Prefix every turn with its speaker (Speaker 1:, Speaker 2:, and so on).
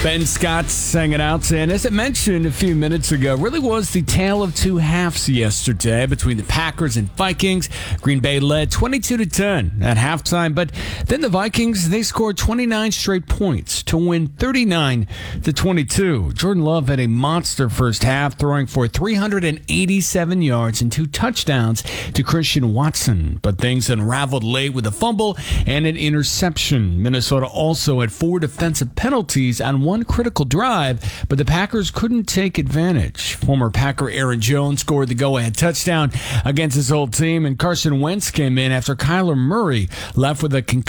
Speaker 1: Ben Scott's hanging out, and as I mentioned a few minutes ago, really was the tale of two halves yesterday between the Packers and Vikings. Green Bay led 22-10 at halftime, but then the Vikings, they scored 29 straight points to win 39-22. Jordan Love had a monster first half, throwing for 387 yards and 2 touchdowns to Christian Watson, but things unraveled late with a fumble and an interception. Minnesota also had 4 defensive penalties on one critical drive, but the Packers couldn't take advantage. Former Packer Aaron Jones scored the go-ahead touchdown against his old team, and Carson Wentz came in after Kyler Murray left with a concussion.